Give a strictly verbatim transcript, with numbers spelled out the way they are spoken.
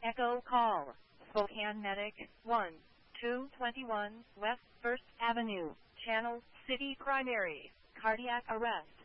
Echo call. Spokane Medic one two twenty-one West First Avenue. Channel City Primary. Cardiac arrest.